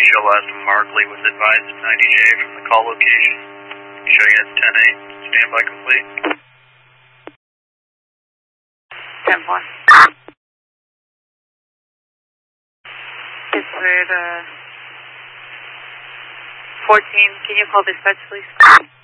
Show last Markley was advised of 90J from the call location. Show units 10-8. Standby complete. 10-4. It's with 14. Can you call dispatch, please?